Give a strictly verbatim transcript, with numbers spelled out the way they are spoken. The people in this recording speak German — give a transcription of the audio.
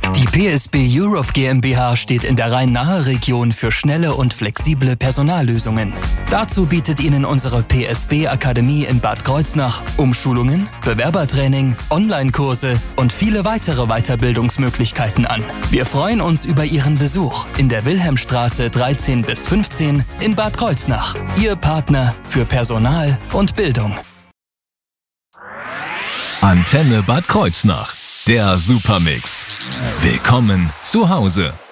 Die P S B Europe GmbH steht in der Rhein-Nahe-Region für schnelle und flexible Personallösungen. Dazu bietet Ihnen unsere P S B-Akademie in Bad Kreuznach Umschulungen, Bewerbertraining, Online-Kurse und viele weitere Weiterbildungsmöglichkeiten an. Wir freuen uns über Ihren Besuch in der Wilhelmstraße dreizehn bis fünfzehn in Bad Kreuznach. Ihr Partner für Personal und Bildung. Antenne Bad Kreuznach, der Supermix. Willkommen zu Hause.